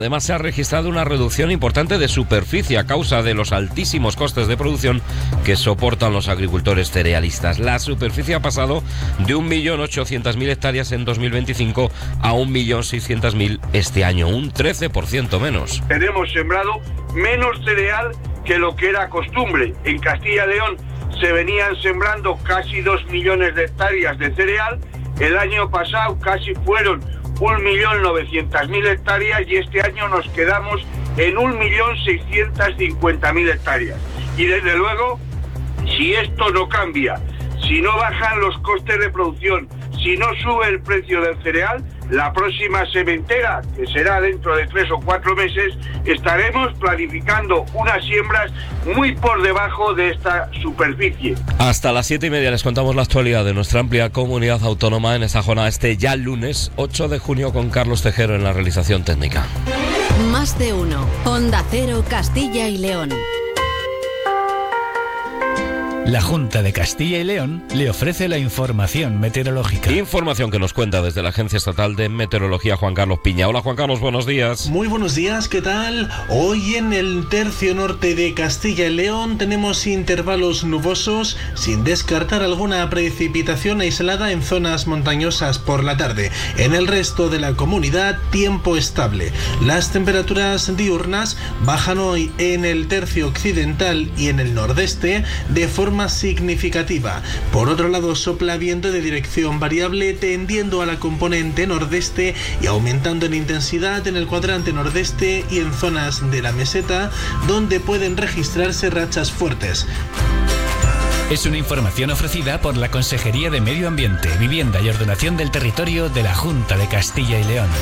Además, se ha registrado una reducción importante de superficie a causa de los altísimos costes de producción que soportan los agricultores cerealistas. La superficie ha pasado de 1.800.000 hectáreas en 2025 a 1.600.000 este año, un 13% menos. Tenemos sembrado menos cereal que lo que era costumbre. En Castilla y León se venían sembrando casi 2 millones de hectáreas de cereal. El año pasado casi fueron 1.900.000 hectáreas y este año nos quedamos en 1.650.000 hectáreas. Y desde luego, si esto no cambia, si no bajan los costes de producción, si no sube el precio del cereal, la próxima sementera, que será dentro de 3 o 4 meses, estaremos planificando unas siembras muy por debajo de esta superficie. Hasta las 7:30 les contamos la actualidad de nuestra amplia comunidad autónoma en esta jornada ya lunes 8 de junio con Carlos Tejero en la realización técnica. Más de uno. Onda Cero, Castilla y León. La Junta de Castilla y León le ofrece la información meteorológica. Información que nos cuenta desde la Agencia Estatal de Meteorología Juan Carlos Piña. Hola Juan Carlos, buenos días. Muy buenos días, ¿qué tal? Hoy en el tercio norte de Castilla y León tenemos intervalos nubosos, sin descartar alguna precipitación aislada en zonas montañosas por la tarde. En el resto de la comunidad, tiempo estable. Las temperaturas diurnas bajan hoy en el tercio occidental y en el nordeste de forma significativa. Por otro lado, sopla viento de dirección variable tendiendo a la componente nordeste y aumentando en intensidad en el cuadrante nordeste y en zonas de la meseta, donde pueden registrarse rachas fuertes. Es una información ofrecida por la Consejería de Medio Ambiente, Vivienda y Ordenación del Territorio de la Junta de Castilla y León.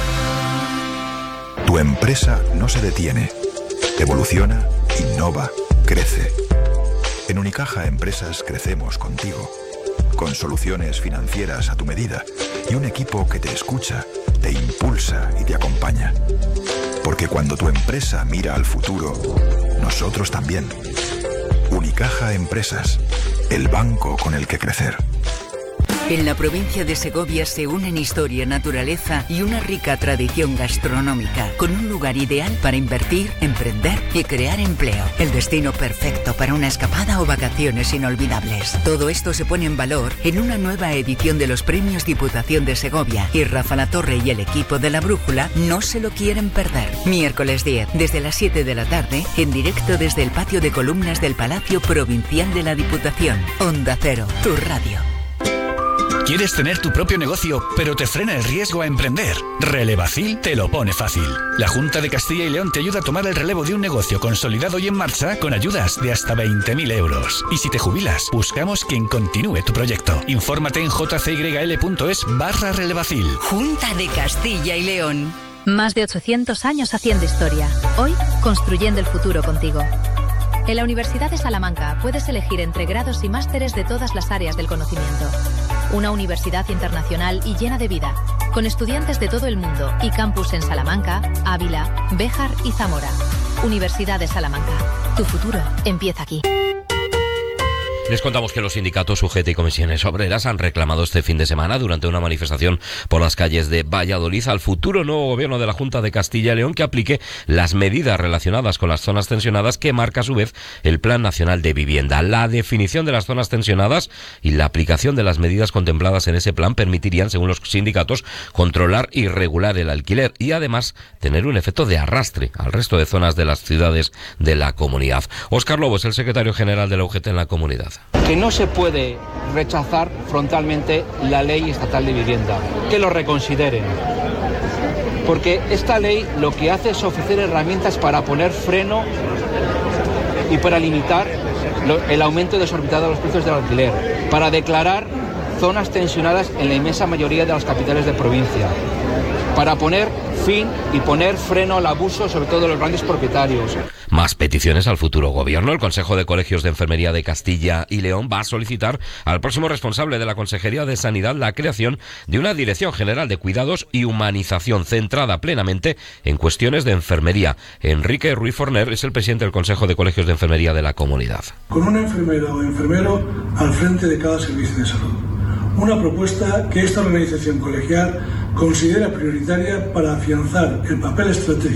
Tu empresa no se detiene. Evoluciona, innova, crece. En Unicaja Empresas crecemos contigo, con soluciones financieras a tu medida y un equipo que te escucha, te impulsa y te acompaña. Porque cuando tu empresa mira al futuro, nosotros también. Unicaja Empresas, el banco con el que crecer. En la provincia de Segovia se unen historia, naturaleza y una rica tradición gastronómica, con un lugar ideal para invertir, emprender y crear empleo. El destino perfecto para una escapada o vacaciones inolvidables. Todo esto se pone en valor en una nueva edición de los Premios Diputación de Segovia, y Rafa Latorre y el equipo de La Brújula no se lo quieren perder. Miércoles 10, desde las 7 de la tarde, en directo desde el patio de columnas del Palacio Provincial de la Diputación. Onda Cero, tu radio. ¿Quieres tener tu propio negocio, pero te frena el riesgo a emprender? Relevacil te lo pone fácil. La Junta de Castilla y León te ayuda a tomar el relevo de un negocio consolidado y en marcha con ayudas de hasta 20.000 euros. Y si te jubilas, buscamos quien continúe tu proyecto. Infórmate en jcyl.es/relevacil. Junta de Castilla y León. Más de 800 años haciendo historia. Hoy, construyendo el futuro contigo. En la Universidad de Salamanca puedes elegir entre grados y másteres de todas las áreas del conocimiento. Una universidad internacional y llena de vida, con estudiantes de todo el mundo y campus en Salamanca, Ávila, Béjar y Zamora. Universidad de Salamanca. Tu futuro empieza aquí. Les contamos que los sindicatos UGT y comisiones obreras han reclamado este fin de semana, durante una manifestación por las calles de Valladolid, al futuro nuevo gobierno de la Junta de Castilla y León que aplique las medidas relacionadas con las zonas tensionadas que marca a su vez el Plan Nacional de Vivienda. La definición de las zonas tensionadas y la aplicación de las medidas contempladas en ese plan permitirían, según los sindicatos, controlar y regular el alquiler y además tener un efecto de arrastre al resto de zonas de las ciudades de la comunidad. Óscar Lobo es el secretario general de la UGT en la comunidad. Que no se puede rechazar frontalmente la ley estatal de vivienda, que lo reconsideren. Porque esta ley lo que hace es ofrecer herramientas para poner freno y para limitar el aumento desorbitado de los precios del alquiler, para declarar zonas tensionadas en la inmensa mayoría de las capitales de provincia, para poner fin y poner freno al abuso, sobre todo de los grandes propietarios. Más peticiones al futuro gobierno. El Consejo de Colegios de Enfermería de Castilla y León va a solicitar al próximo responsable de la Consejería de Sanidad la creación de una Dirección General de Cuidados y Humanización centrada plenamente en cuestiones de enfermería. Enrique Ruiz Forner es el presidente del Consejo de Colegios de Enfermería de la comunidad. Con una enfermera o enfermero al frente de cada servicio de salud. Una propuesta que esta organización colegial considera prioritaria para afianzar el papel estratégico